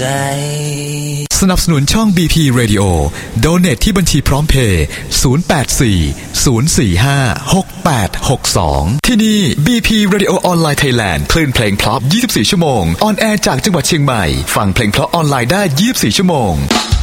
สนับสนุนช่อง BP Radio Donate ที่บัญชีพร้อมเพย์0840456862ที่นี่ BP Radio Online Thailand คลื่นเพลงเพราะ24ชั่วโมงออนแอร์จากจังหวัดเชียงใหม่ฟังเพลงเพราะออนไลน์ได้24ชั่วโมง